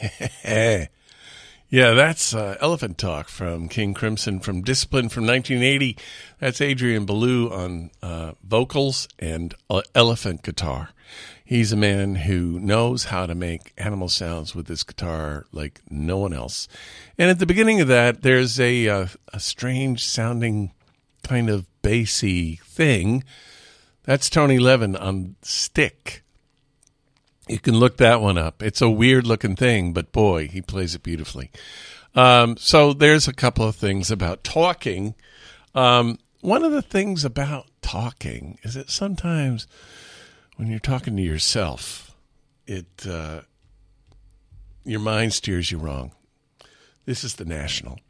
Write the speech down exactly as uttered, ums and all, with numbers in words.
Yeah, that's uh, Elephant Talk from King Crimson from Discipline from nineteen eighty. That's Adrian Belew on uh, vocals and uh, elephant guitar. He's a man who knows how to make animal sounds with his guitar like no one else. And at the beginning of that, there's a uh, a strange sounding kind of bassy thing. That's Tony Levin on stick. You can look that one up. It's a weird-looking thing, but boy, he plays it beautifully. Um, so there's a couple of things about talking. Um, one of the things about talking is that sometimes when you're talking to yourself, it uh, your mind steers you wrong. This is the National.